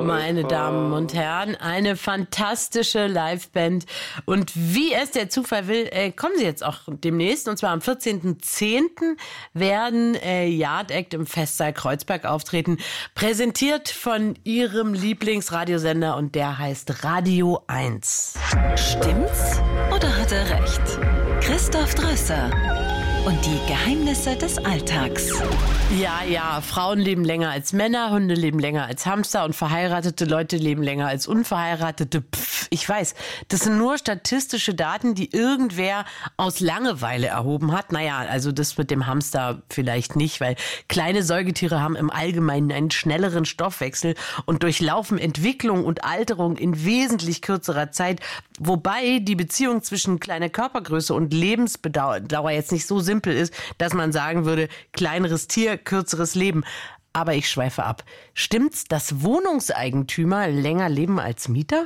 Meine Damen und Herren, eine fantastische Liveband. Und wie es der Zufall will, kommen sie jetzt auch demnächst. Und zwar am 14.10. werden Yard Act im Festsaal Kreuzberg auftreten. Präsentiert von ihrem Lieblingsradiosender und der heißt Radio 1. Stimmt's oder hat er recht? Christoph Drösser und die Geheimnisse des Alltags. Ja, Frauen leben länger als Männer, Hunde leben länger als Hamster und verheiratete Leute leben länger als unverheiratete. Ich weiß, das sind nur statistische Daten, die irgendwer aus Langeweile erhoben hat. Naja, also das mit dem Hamster vielleicht nicht, weil kleine Säugetiere haben im Allgemeinen einen schnelleren Stoffwechsel und durchlaufen Entwicklung und Alterung in wesentlich kürzerer Zeit, wobei die Beziehung zwischen kleiner Körpergröße und Lebensdauer jetzt nicht so simpel ist, dass man sagen würde, kleineres Tier, kürzeres Leben. Aber ich schweife ab. Stimmt's, dass Wohnungseigentümer länger leben als Mieter?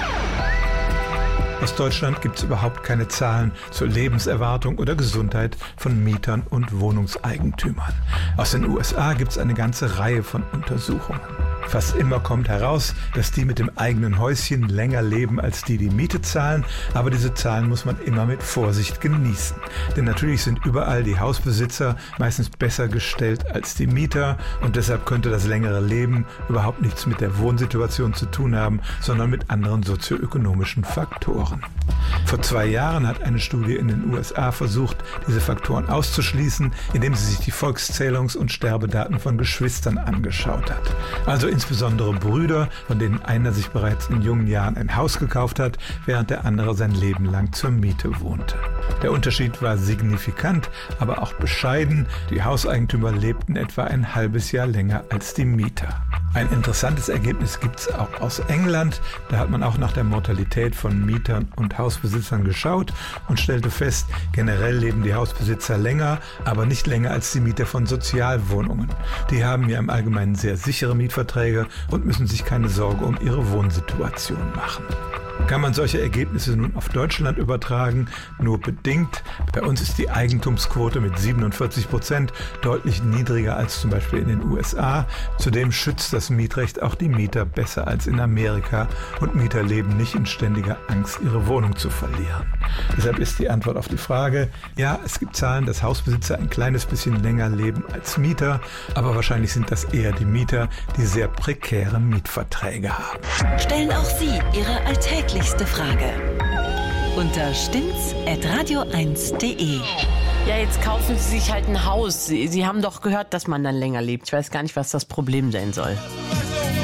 Aus Deutschland gibt es überhaupt keine Zahlen zur Lebenserwartung oder Gesundheit von Mietern und Wohnungseigentümern. Aus den USA gibt es eine ganze Reihe von Untersuchungen. Fast immer kommt heraus, dass die mit dem eigenen Häuschen länger leben als die Miete zahlen. Aber diese Zahlen muss man immer mit Vorsicht genießen. Denn natürlich sind überall die Hausbesitzer meistens besser gestellt als die Mieter. Und deshalb könnte das längere Leben überhaupt nichts mit der Wohnsituation zu tun haben, sondern mit anderen sozioökonomischen Faktoren. Vor 2 Jahren hat eine Studie in den USA versucht, diese Faktoren auszuschließen, indem sie sich die Volkszählungs- und Sterbedaten von Geschwistern angeschaut hat. Also insbesondere Brüder, von denen einer sich bereits in jungen Jahren ein Haus gekauft hat, während der andere sein Leben lang zur Miete wohnte. Der Unterschied war signifikant, aber auch bescheiden. Die Hauseigentümer lebten etwa ein halbes Jahr länger als die Mieter. Ein interessantes Ergebnis gibt es auch aus England. Da hat man auch nach der Mortalität von Mietern und Hausbesitzern geschaut und stellte fest, generell leben die Hausbesitzer länger, aber nicht länger als die Mieter von Sozialwohnungen. Die haben ja im Allgemeinen sehr sichere Mietverträge und müssen sich keine Sorge um ihre Wohnsituation machen. Kann man solche Ergebnisse nun auf Deutschland übertragen? Nur bedingt. Bei uns ist die Eigentumsquote mit 47% deutlich niedriger als zum Beispiel in den USA. Zudem schützt das Mietrecht auch die Mieter besser als in Amerika und Mieter leben nicht in ständiger Angst, ihre Wohnung zu verlieren. Deshalb ist die Antwort auf die Frage, ja, es gibt Zahlen, dass Hausbesitzer ein kleines bisschen länger leben als Mieter, aber wahrscheinlich sind das eher die Mieter, die sehr prekäre Mietverträge haben. Stellen auch Sie Ihre alltäglichste Frage unter stimmt's@radio1.de. Ja, jetzt kaufen Sie sich halt ein Haus. Sie haben doch gehört, dass man dann länger lebt. Ich weiß gar nicht, was das Problem sein soll.